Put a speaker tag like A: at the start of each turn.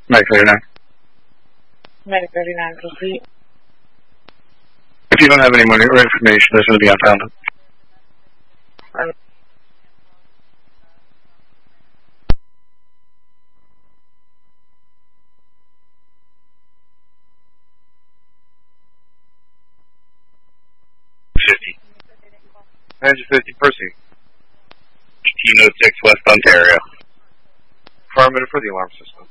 A: Mag 39.
B: Mag 39, complete.
A: If you don't have any more information, there's going to be unfounded.
B: Right.
C: Manager 50, proceed. 1806 West Ontario. Affirmative for the alarm system.